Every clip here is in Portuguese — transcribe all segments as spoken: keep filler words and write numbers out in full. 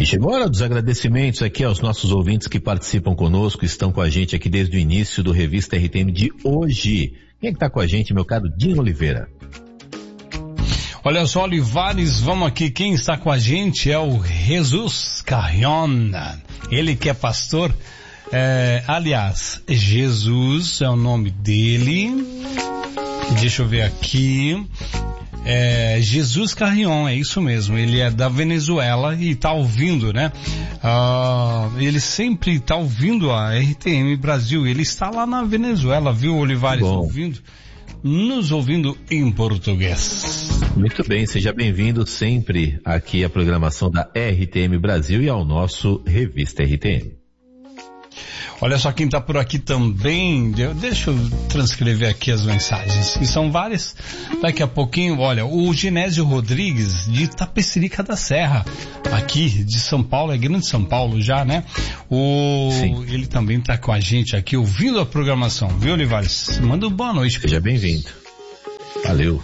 E chegou a hora dos agradecimentos aqui aos nossos ouvintes que participam conosco, estão com a gente aqui desde o início do Revista R T M de hoje. Quem é que está com a gente, meu caro Dinho Oliveira? Olha só, Olivares, vamos aqui, quem está com a gente é o Jesus Carrion, ele que é pastor, é, aliás, Jesus é o nome dele, deixa eu ver aqui, é, Jesus Carrion, é isso mesmo, ele é da Venezuela e está ouvindo, né, ah, ele sempre está ouvindo a R T M Brasil, ele está lá na Venezuela, viu, Olivares, Bom. ouvindo? Nos ouvindo em português. Muito bem, seja bem-vindo sempre aqui à programação da R T M Brasil e ao nosso Revista R T M. Olha só quem está por aqui também, deixa eu transcrever aqui as mensagens, que são várias, daqui a pouquinho, olha, o Genésio Rodrigues de Tapecerica da Serra, aqui de São Paulo, é grande São Paulo já, né? O, Sim. Ele também está com a gente aqui, ouvindo a programação, viu, Olivares? Manda uma boa noite. Seja bem-vindo. Valeu.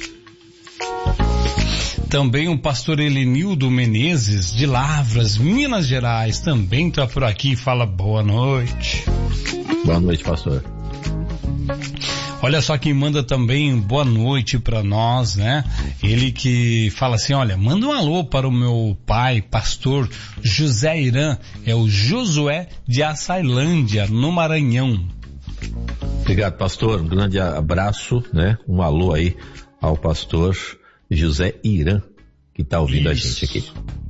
Também o pastor Helenildo Menezes, de Lavras, Minas Gerais, também está por aqui e fala boa noite. Boa noite, pastor. Olha só quem manda também boa noite para nós, né? Ele que fala assim, olha, manda um alô para o meu pai, pastor José Irã, é o Josué de Açailândia, no Maranhão. Obrigado, pastor, um grande abraço, né? Um alô aí ao pastor José Irã, que está ouvindo Isso. a gente aqui.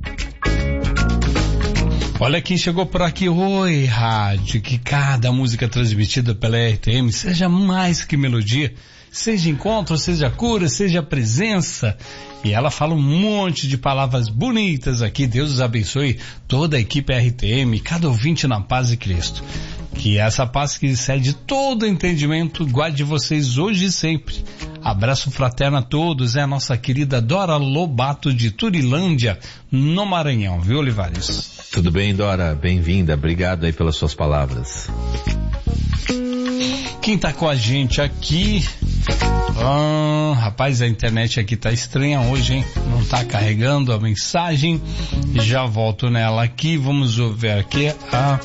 Olha quem chegou por aqui. Oi, rádio, que cada música transmitida pela R T M seja mais que melodia, seja encontro, seja cura, seja presença. E ela fala um monte de palavras bonitas aqui. Deus os abençoe, toda a equipe R T M, cada ouvinte na paz de Cristo. Que essa paz que excede todo entendimento guarde vocês hoje e sempre. Abraço fraterno a todos, é a nossa querida Dora Lobato de Turilândia, no Maranhão, viu, Olivares? Tudo bem, Dora, bem-vinda, obrigado aí pelas suas palavras. Quem tá com a gente aqui, ah, rapaz, a internet aqui tá estranha hoje, hein? Não tá carregando a mensagem, já volto nela aqui, vamos ver aqui a...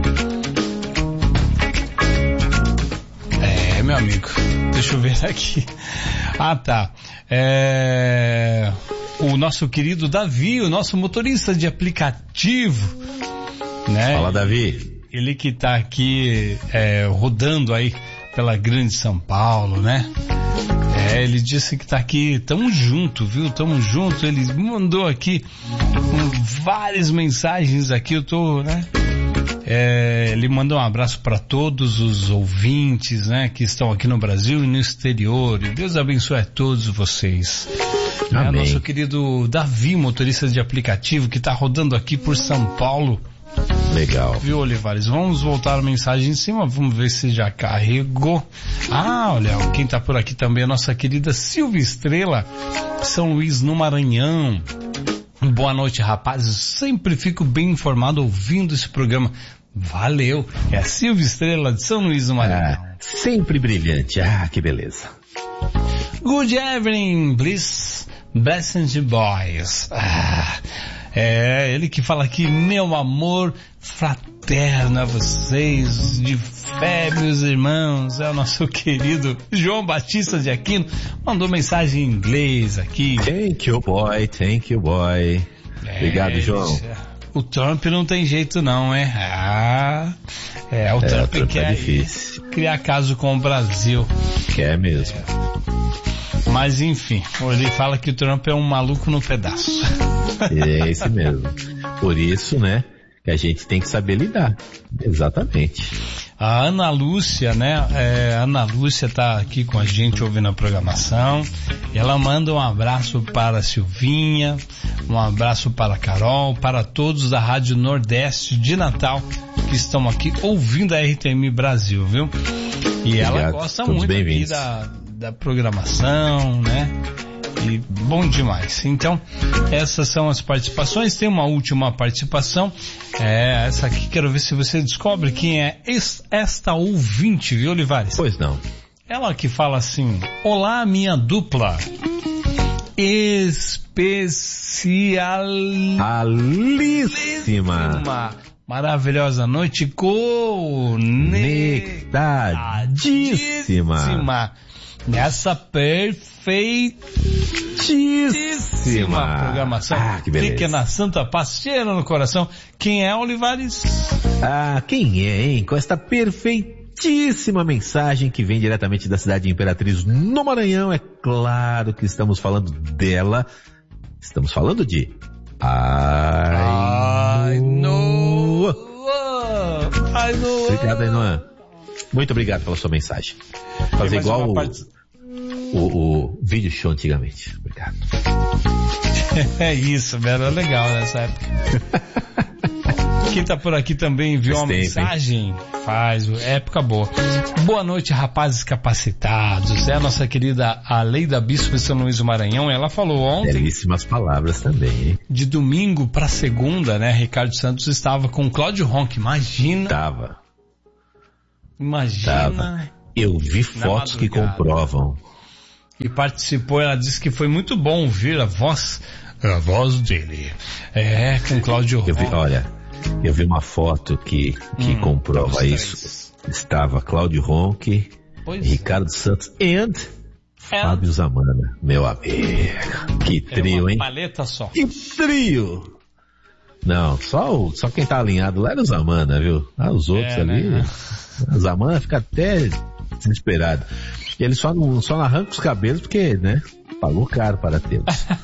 É, meu amigo, deixa eu ver aqui. Ah, tá. É... O nosso querido Davi, o nosso motorista de aplicativo, né? Fala, Davi. Ele que tá aqui é, rodando aí pela grande São Paulo, né? É, ele disse que tá aqui, tamo junto, viu? Tamo junto. Ele mandou aqui um, várias mensagens aqui, eu tô, né? É, ele mandou um abraço para todos os ouvintes, né, que estão aqui no Brasil e no exterior. E Deus abençoe a todos vocês. Amém. É, nosso querido Davi, motorista de aplicativo, que está rodando aqui por São Paulo. Legal. Viu, Olivares? Vamos voltar a mensagem em cima, vamos ver se já carregou. Ah, olha, quem está por aqui também é a nossa querida Silvia Estrela, São Luís, no Maranhão. Boa noite, rapazes. Sempre fico bem informado ouvindo esse programa. Valeu. É a Silvia Estrela de São Luís do Maranhão. Ah, sempre brilhante. Ah, que beleza. Good evening, bliss, blessed boys. Ah, é ele que fala aqui, meu amor fraterno a vocês, de fé, meus irmãos. É o nosso querido João Batista de Aquino. Mandou mensagem em inglês aqui. Thank you, boy. Thank you, boy. É, obrigado, João. O Trump não tem jeito não, é? Ah, é, o é, Trump, o Trump quer é difícil. criar caso com o Brasil. Quer mesmo. É. Mas enfim, ele fala que o Trump é um maluco no pedaço. É esse mesmo. Por isso, né, que a gente tem que saber lidar. Exatamente. A Ana Lúcia, né? É, a Ana Lúcia tá aqui com a gente ouvindo a programação. E ela manda um abraço para a Silvinha, um abraço para a Carol, para todos da Rádio Nordeste de Natal que estão aqui ouvindo a R T M Brasil, viu? E Obrigado, ela gosta todos muito aqui da, da programação, né? E bom demais. Então, essas são as participações. Tem uma última participação. É, essa aqui, quero ver se você descobre quem é esta ouvinte, viu, Olivares? Pois não. Ela que fala assim: olá, minha dupla especialíssima, maravilhosa noite conectadíssima nessa perfeitíssima programação. Ah, que beleza. Fica na Santa Paz, cheira no coração. Quem é, Olivares? Ah, quem é, hein? Com esta perfeitíssima mensagem que vem diretamente da cidade de Imperatriz, no Maranhão. É claro que estamos falando dela. Estamos falando de Ainoa. Ainoa. Obrigado, Ainoa. Muito obrigado pela sua mensagem. Fazer igual o, parte... o, o vídeo show antigamente. Obrigado. É isso, era legal nessa época. Quem tá por aqui também enviou uma mensagem, faz, época boa. Boa noite, rapazes capacitados. É a nossa querida Aleida Bispo de São Luís do Maranhão. Ela falou ontem... Belíssimas palavras também, hein? De domingo pra segunda, né? Ricardo Santos estava com o Cláudio Ronck. Imagina... Tava. Imagina... Tava. Eu vi fotos que comprovam. E participou, ela disse que foi muito bom ouvir a voz, a voz dele. É, com o Cláudio Ronck. Eu vi, olha... Eu vi uma foto que, que hum, comprova isso. Estava Cláudio Ronck, pois Ricardo Santos and é. Fábio Zamana, meu amigo. Que trio, hein? Paleta só. Que trio! Não, só, o, só quem tá alinhado lá era o Zamana, viu? Ah, os outros é, ali... Né? O Zamana fica até desesperado. Ele só não, só não arranca os cabelos porque, né? Pagou caro para tê-los.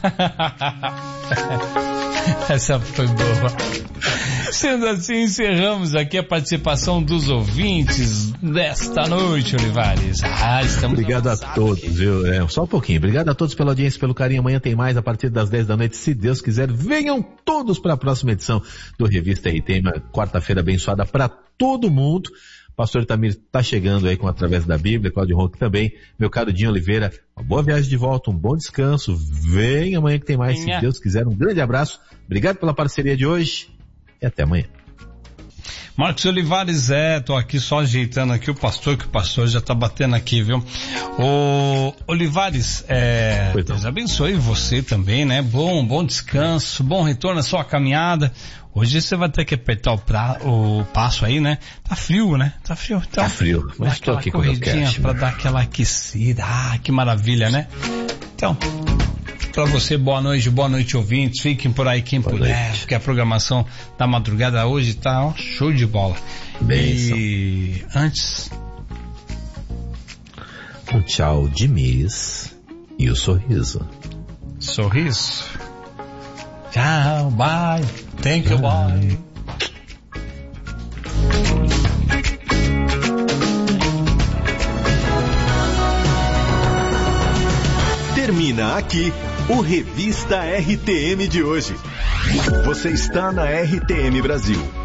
Essa foi boa. Sendo assim, encerramos aqui a participação dos ouvintes desta noite, Olivares. Ah, estamos Obrigado a todos, viu? É, só um pouquinho. Obrigado a todos pela audiência, pelo carinho. Amanhã tem mais a partir das dez da noite, se Deus quiser. Venham todos para a próxima edição do Revista R T M, quarta-feira abençoada para todo mundo. Pastor Itamir está chegando aí com Através da Bíblia, Cláudio Ronck também. Meu caro Dinho Oliveira, uma boa viagem de volta, um bom descanso. Vem amanhã que tem mais, Minha. se Deus quiser. Um grande abraço. Obrigado pela parceria de hoje e até amanhã. Marcos Olivares, é, tô aqui só ajeitando aqui o pastor, que o pastor já tá batendo aqui, viu? O Olivares, é, Deus abençoe você também, né? Bom, bom descanso, bom retorno à sua caminhada. Hoje você vai ter que apertar o, pra, o passo aí, né? Tá frio, né? Tá frio. Então, tá frio, mas estou aqui com o meu cash, pra dar aquela aquecida. Ah, que maravilha, né? Então, pra você, boa noite, boa noite, ouvintes. Fiquem por aí quem boa puder, noite. Porque a programação da madrugada hoje tá ó, show de bola. Benção. E antes... Um tchau de Miss e o sorriso. Sorriso. Tchau, bye. Thank you, bye. Termina aqui o Revista R T M de hoje. Você está na R T M Brasil,